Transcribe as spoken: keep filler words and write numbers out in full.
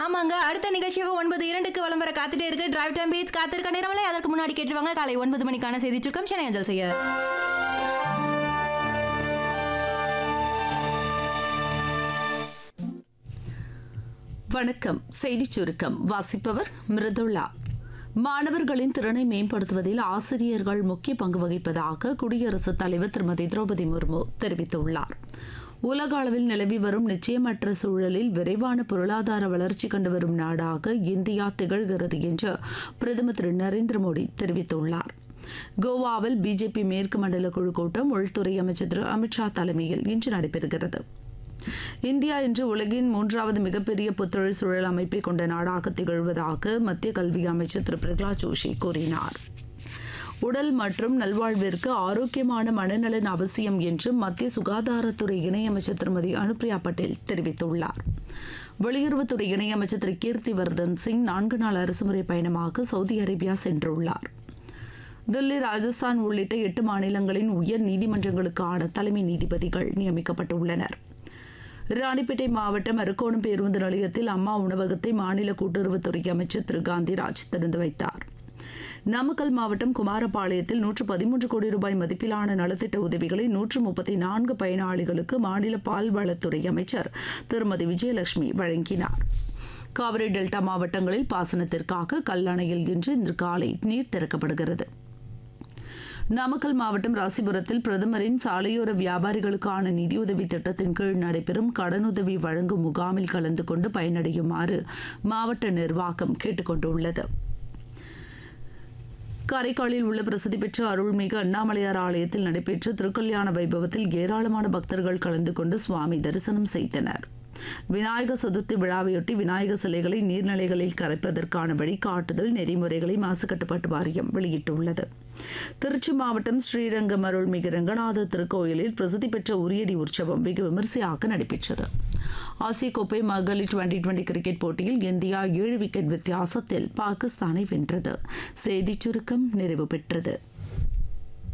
ஆமாங்க, அடுத்த நிகழ்ச்சியாக ஒன்பது இரண்டுக்கு வலம் வர காத்துட்டே இருக்கு. டிரைவ் டைம் பீச் காத்திருக்க நேரமலை. அதற்கு முன்னாடி கேட்டுருவாங்க காலை ஒன்பது மணிக்கான செய்தி சுருக்கம் சென்னை அஞ்சல் செய்ய. வணக்கம். செய்தி சுருக்கம் வாசிப்பவர் மிருதுளா. மாணவர்களின் திறனை மேம்படுத்துவதில் ஆசிரியர்கள் முக்கிய பங்கு வகிப்பதாக குடியரசுத் தலைவர் திருமதி திரௌபதி முர்மு தெரிவித்துள்ளார். உலக அளவில் நிலவி வரும் நிச்சயமற்ற சூழலில் விரைவான பொருளாதார வளர்ச்சி கண்டு வரும் நாடாக இந்தியா திகழ்கிறது என்று பிரதமர் திரு நரேந்திர மோடி தெரிவித்துள்ளார். கோவாவில் பிஜேபி மேற்கு மண்டல குழு கூட்டம் உள்துறை அமைச்சர் திரு அமித்ஷா தலைமையில் இன்று நடைபெறுகிறது. இந்தியா இன்று உலகின் மூன்றாவது மிகப்பெரிய புத்தொழில் சூழல் அமைப்பை கொண்ட நாடாக திகழ்வதாக மத்திய கல்வி அமைச்சர் திரு பிரகலாத் ஜோஷி கூறினார். உடல் மற்றும் நல்வாழ்விற்கு ஆரோக்கியமான மனநலன் அவசியம் என்று மத்திய சுகாதாரத்துறை இணையமைச்சர் திருமதி அனுப்பிரியா பட்டேல் தெரிவித்துள்ளார். வெளியுறவுத்துறை இணையமைச்சர் திரு கீர்த்திவர்தன் சிங் நான்கு நாள் அரசுமுறை பயணமாக சவுதி அரேபியா சென்றுள்ளார். தில்லி, ராஜஸ்தான் உள்ளிட்ட எட்டு மாநிலங்களின் உயர் நீதிமன்றங்களுக்கான தலைமை நீதிபதிகள் நியமிக்கப்பட்டுள்ளனர். ராணிப்பேட்டை மாவட்டம் அரக்கோணம் பேருந்து நிலையத்தில் அம்மா உணவகத்தை மாநில கூட்டுறவுத்துறை அமைச்சர் திரு காந்திராஜ் திறந்து வைத்தார். நாமக்கல் மாவட்டம் குமாரபாளையத்தில் நூற்று பதிமூன்று கோடி ரூபாய் மதிப்பிலான நலத்திட்ட உதவிகளை நூற்று முப்பத்தி நான்கு பயனாளிகளுக்கு மாநில பால்வளத்துறை அமைச்சர் திருமதி விஜயலட்சுமி வழங்கினார். காவிரி டெல்டா மாவட்டங்களில் பாசனத்திற்காக கல்லணையில் இன்று இன்று காலை நீர் திறக்கப்படுகிறது. நாமக்கல் மாவட்டம் ராசிபுரத்தில் பிரதமரின் சாலையோர வியாபாரிகளுக்கான நிதியுதவி திட்டத்தின் கீழ் நடைபெறும் கடனுதவி வழங்கும் முகாமில் கலந்து கொண்டு பயனடையுமாறு மாவட்ட நிர்வாகம் கேட்டுக் கொண்டுள்ளது. காரைக்காலில் உள்ள பிரசித்தி பெற்ற அருள்மிகு அண்ணாமலையார் ஆலயத்தில் நடைபெற்ற திருக்கல்யாண வைபவத்தில் ஏராளமான பக்தர்கள் கலந்து கொண்டு சுவாமி தரிசனம் செய்தனர். விநாயகர் சதுர்த்தி விழாவையொட்டி விநாயகர் சிலைகளை நீர்நிலைகளில் கரைப்பதற்கான வழிகாட்டுதல் நெறிமுறைகளை மாசு கட்டுப்பாட்டு வாரியம் வெளியிட்டுள்ளது. திருச்சி மாவட்டம் ஸ்ரீரங்கம் அருள்மிகு ரங்கநாத திருக்கோயிலில் பிரசித்தி பெற்ற உரியடி உற்சவம் வெகு விமரிசையாக நடைபெற்றது. ஆசிய கோப்பை மகளிர் டுவெண்டி டுவெண்டி கிரிக்கெட் போட்டியில் இந்தியா ஏழு விக்கெட் வித்தியாசத்தில் பாகிஸ்தானை வென்றது. செய்திச் சுருக்கம் நிறைவு பெற்றது.